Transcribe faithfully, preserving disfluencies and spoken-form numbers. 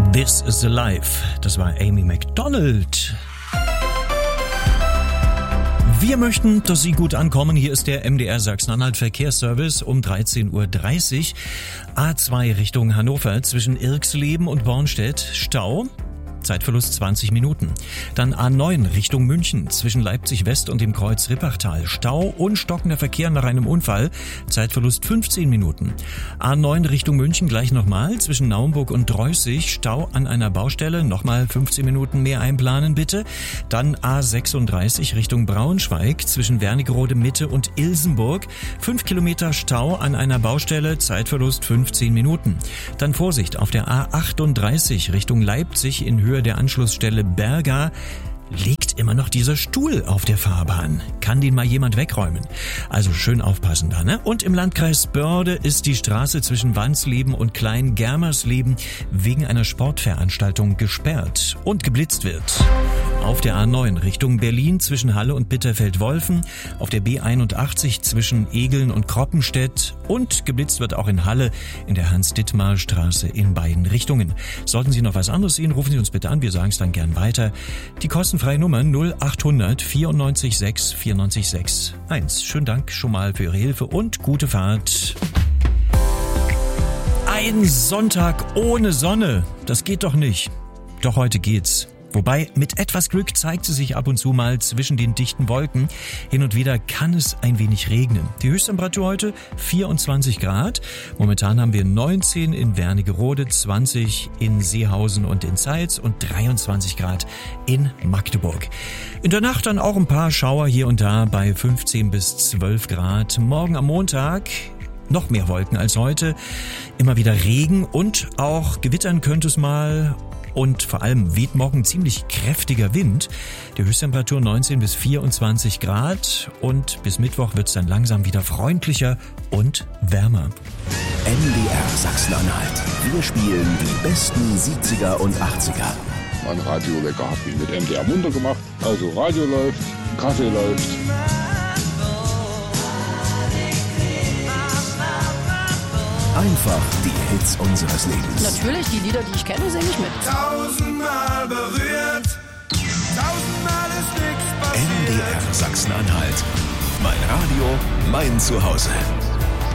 This is the Life. Das war Amy Macdonald. Wir möchten, dass Sie gut ankommen. Hier ist der M D R Sachsen-Anhalt Verkehrsservice um dreizehn Uhr dreißig. A zwei Richtung Hannover zwischen Irxleben und Bornstedt. Stau. Zeitverlust zwanzig Minuten. Dann A neun Richtung München zwischen Leipzig West und dem Kreuz Rippachtal. Stau und stockender Verkehr nach einem Unfall. Zeitverlust fünfzehn Minuten. A neun Richtung München gleich nochmal zwischen Naumburg und Dreußig. Stau an einer Baustelle. Nochmal fünfzehn Minuten mehr einplanen bitte. Dann A sechsunddreißig Richtung Braunschweig zwischen Wernigerode Mitte und Ilsenburg. Fünf Kilometer Stau an einer Baustelle. Zeitverlust fünfzehn Minuten. Dann Vorsicht auf der A achtunddreißig Richtung Leipzig in Höhe der Anschlussstelle Berga. Liegt immer noch dieser Stuhl auf der Fahrbahn. Kann den mal jemand wegräumen? Also schön aufpassen da, ne? Und im Landkreis Börde ist die Straße zwischen Wansleben und Klein-Germersleben wegen einer Sportveranstaltung gesperrt und geblitzt wird. Auf der A neun Richtung Berlin zwischen Halle und Bitterfeld-Wolfen, auf der B einundachtzig zwischen Egeln und Kroppenstedt und geblitzt wird auch in Halle in der Hans-Dittmar-Straße in beiden Richtungen. Sollten Sie noch was anderes sehen, rufen Sie uns bitte an, wir sagen es dann gern weiter. Die kostenfreie Nummer null achthundert vierundneunzig sechs vierundneunzig sechs eins. Schönen Dank schon mal für Ihre Hilfe und gute Fahrt. Ein Sonntag ohne Sonne, das geht doch nicht. Doch heute geht's. Wobei, mit etwas Glück zeigt sie sich ab und zu mal zwischen den dichten Wolken. Hin und wieder kann es ein wenig regnen. Die Höchsttemperatur heute vierundzwanzig Grad. Momentan haben wir neunzehn in Wernigerode, zwanzig in Seehausen und in Zeitz und dreiundzwanzig Grad in Magdeburg. In der Nacht dann auch ein paar Schauer hier und da bei fünfzehn bis zwölf Grad. Morgen am Montag noch mehr Wolken als heute. Immer wieder Regen und auch gewittern könnte es mal. Und vor allem weht morgen ziemlich kräftiger Wind. Die Höchsttemperatur neunzehn bis vierundzwanzig Grad und bis Mittwoch wird es dann langsam wieder freundlicher und wärmer. M D R Sachsen-Anhalt. Wir spielen die besten siebziger und achtziger. Mein Radiowecker hat mich mit M D R munter gemacht. Also Radio läuft, Kaffee läuft. Einfach die Hits unseres Lebens. Natürlich, die Lieder, die ich kenne, singe ich mit. Tausendmal berührt, tausendmal ist nichts passiert. M D R Sachsen-Anhalt. Mein Radio, mein Zuhause.